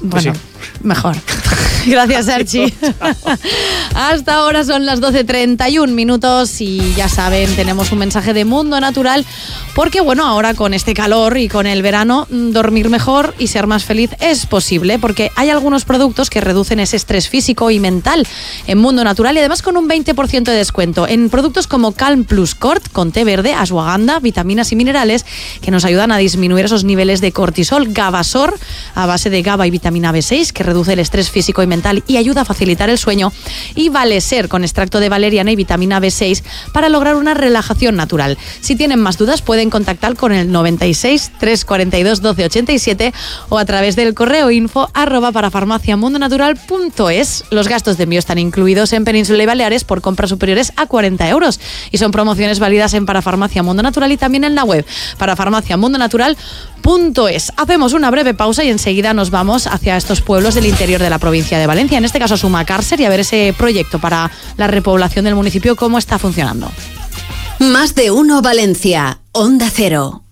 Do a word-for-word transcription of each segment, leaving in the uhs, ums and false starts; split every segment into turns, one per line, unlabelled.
Bueno,
Pues sí.
Mejor. Gracias, Archi. Hasta ahora son las doce treinta y un minutos y ya saben, tenemos un mensaje de Mundo Natural porque, bueno, ahora con este calor y con el verano, dormir mejor y ser más feliz es posible porque hay algunos productos que reducen ese estrés físico y mental en Mundo Natural y además con un veinte por ciento de descuento en productos como Calm Plus Cort con té verde, ashwagandha, vitaminas y minerales que nos ayudan a disminuir esos niveles de cortisol, Gabasor a base de GABA y vitamina B seis que reduce el estrés físico y mental y ayuda a facilitar el sueño, y Valeser con extracto de valeriana y vitamina B seis para lograr una relajación natural. Si tienen más dudas pueden contactar con el noventa y seis, trescientos cuarenta y dos, doce ochenta y siete o a través del correo info arroba parafarmaciamundonatural punto es. Los gastos de envío están incluidos en Península y Baleares por compras superiores a cuarenta euros y son promociones válidas en Parafarmacia Mundo Natural y también en la web parafarmaciamundonatural punto es. Hacemos una breve pausa y enseguida nos vamos hacia estos pueblos del interior de la provincia de Valencia, en este caso Sumacàrcer, y a ver ese proyecto para la repoblación del municipio, cómo está funcionando.
Más de uno Valencia, Onda Cero.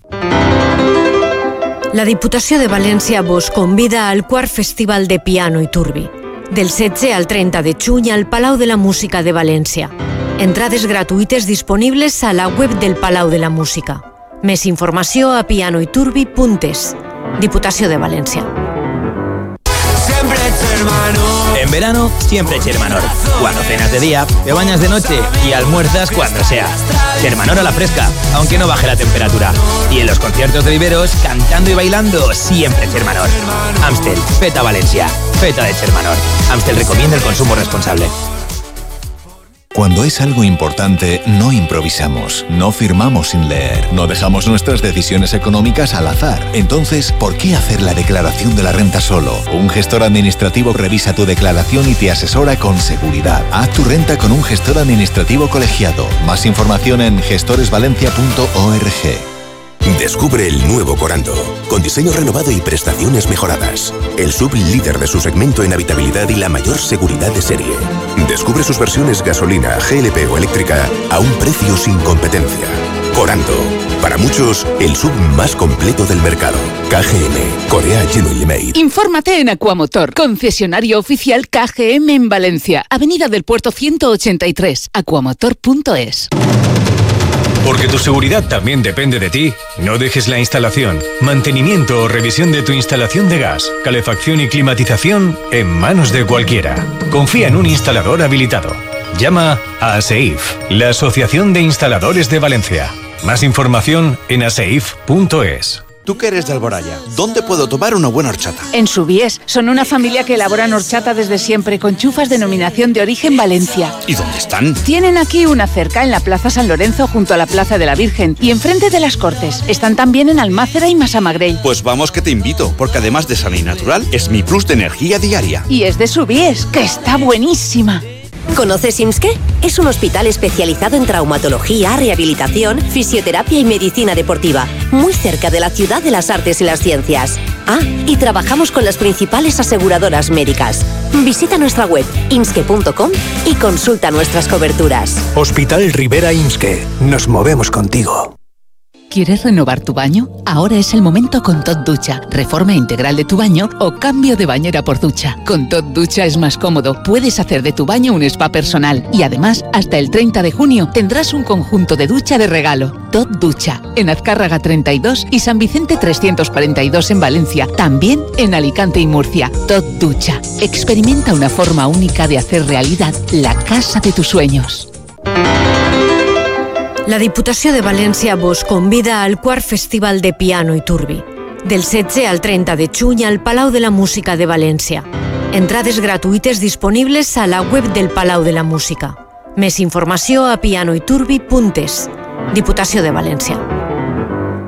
La Diputació de València vos convida al quart Festival de Piano i Turbi. Del setze al trenta de juny al Palau de la Música de València. Entrades gratuïtes disponibles a la web del Palau de la Música. Més informació a pianoiturbi punt es. Diputació de València.
En verano, siempre Chermanor. Cuando cenas de día, te bañas de noche y almuerzas cuando sea. Chermanor a la fresca, aunque no baje la temperatura. Y en los conciertos de viveros, cantando y bailando, siempre Chermanor. Amstel, Feta Valencia. Feta de Chermanor. Amstel recomienda el consumo responsable.
Cuando es algo importante, no improvisamos, no firmamos sin leer, no dejamos nuestras decisiones económicas al azar. Entonces, ¿por qué hacer la declaración de la renta solo? Un gestor administrativo revisa tu declaración y te asesora con seguridad. Haz tu renta con un gestor administrativo colegiado. Más información en gestores valencia punto org.
Descubre el nuevo Corando, con diseño renovado y prestaciones mejoradas. El sub líder de su segmento en habitabilidad y la mayor seguridad de serie. Descubre sus versiones gasolina, G L P o eléctrica a un precio sin competencia. Corando, para muchos, el sub más completo del mercado. K G M, Korea Genuine Made.
Infórmate en Aquamotor, concesionario oficial K G M en Valencia, Avenida del Puerto ciento ochenta y tres, aquamotor punto es.
Porque tu seguridad también depende de ti, no dejes la instalación, mantenimiento o revisión de tu instalación de gas, calefacción y climatización en manos de cualquiera. Confía en un instalador habilitado. Llama a ASEIF, la Asociación de Instaladores de Valencia. Más información en aseif punto es.
Tú que eres de Alboraya, ¿dónde puedo tomar una buena horchata?
En Subies, son una familia que elaboran horchata desde siempre con chufas denominación de origen Valencia.
¿Y dónde están?
Tienen aquí una cerca en la Plaza San Lorenzo junto a la Plaza de la Virgen y enfrente de las Cortes. Están también en Almácera y Massamagrell.
Pues vamos que te invito, porque además de sana y natural, es mi plus de energía diaria.
Y es de Subies, que está buenísima.
¿Conoces IMSSKE? Es un hospital especializado en traumatología, rehabilitación, fisioterapia y medicina deportiva, muy cerca de la ciudad de las artes y las ciencias. Ah, y trabajamos con las principales aseguradoras médicas. Visita nuestra web imske punto com y consulta nuestras coberturas.
Hospital Rivera IMSSKE. Nos movemos contigo.
¿Quieres renovar tu baño? Ahora es el momento con Tot Ducha. Reforma integral de tu baño o cambio de bañera por ducha. Con Tot Ducha es más cómodo. Puedes hacer de tu baño un spa personal. Y además, hasta el treinta de junio tendrás un conjunto de ducha de regalo. Tot Ducha. En Azcárraga treinta y dos y San Vicente trescientos cuarenta y dos en Valencia. También en Alicante y Murcia. Tot Ducha. Experimenta una forma única de hacer realidad la casa de tus sueños.
La Diputació de València vos convida al quart Festival de Piano i Turbi. Del setze al trenta de juny al Palau de la Música de València. Entrades gratuïtes disponibles a la web del Palau de la Música. Més informació a pianoiturbi punt es. Diputació de València.